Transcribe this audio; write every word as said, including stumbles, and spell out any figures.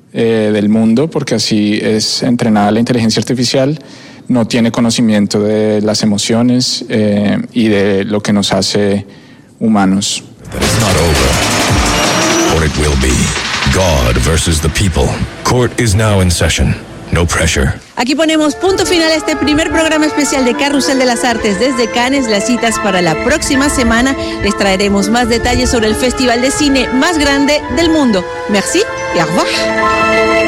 eh, del mundo, porque así es entrenada la inteligencia artificial. No tiene conocimiento de las emociones eh, y de lo que nos hace humanos. That is not over, or it will be. God versus the people. Court is now in session. No pressure. Aquí ponemos punto final a este primer programa especial de Carrusel de las Artes desde Cannes. Las citas para la próxima semana. Les traeremos más detalles sobre el festival de cine más grande del mundo. Merci y au revoir.